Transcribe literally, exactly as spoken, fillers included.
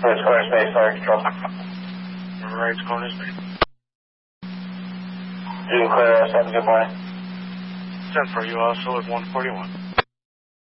It's Corner Space, fire control. Right, it's Corner Space. You can clear us, have a good morning. ten for you also at one forty-one.